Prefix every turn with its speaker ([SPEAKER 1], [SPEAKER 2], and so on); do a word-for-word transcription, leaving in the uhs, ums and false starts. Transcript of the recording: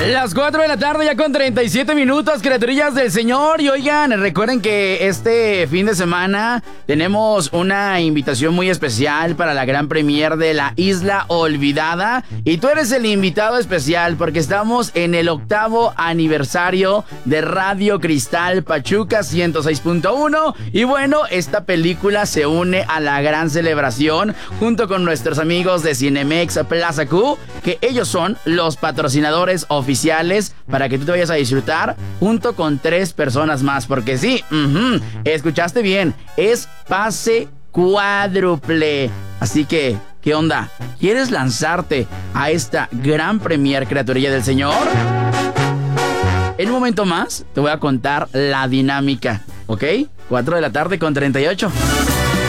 [SPEAKER 1] Las cuatro de la tarde ya con treinta y siete minutos, criaturillas del Señor. Y oigan, recuerden que este fin de semana tenemos una invitación muy especial para la gran premier de La Isla Olvidada. Y tú eres el invitado especial porque estamos en el octavo aniversario de Radio Cristal Pachuca ciento seis punto uno. Y bueno, esta película se une a la gran celebración junto con nuestros amigos de Cinemex Plaza Q, que ellos son los patrocinadores oficiales para que tú te vayas a disfrutar junto con tres personas más. Porque sí, uh-huh, escuchaste bien, es pase cuádruple. Así que, ¿qué onda? ¿Quieres lanzarte a esta gran premier, criaturilla del Señor? En un momento más te voy a contar la dinámica, ¿ok? cuatro de la tarde con treinta y ocho.